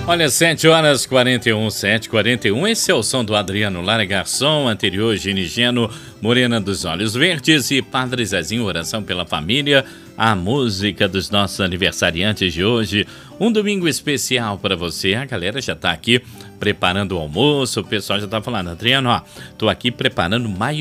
Olha, 7h41, 7h41. Esse é o som do Adriano Lara Garçom, anterior Gini Geno, Morena dos Olhos Verdes e Padre Zezinho, Oração pela Família. A música dos nossos aniversariantes de hoje. Um domingo especial para você. A galera já tá aqui preparando o almoço. O pessoal já tá falando, Adriano, ó, tô aqui preparando